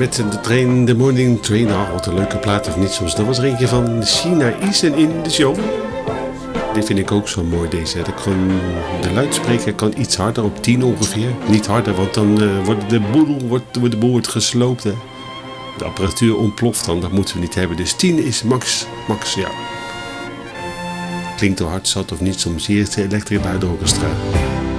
met de trein, de morning train. Oh, wat een leuke plaat of niet soms. Dat was er eentje van China is en in de show. Dit vind ik ook zo mooi deze. De luidspreker kan iets harder, op 10 ongeveer. Niet harder, want dan wordt de boel gesloopt. Hè. De apparatuur ontploft dan, dat moeten we niet hebben. Dus 10 is max, ja. Klinkt er hard zat of niet soms. Hier is de Electric Buiten Orchestra.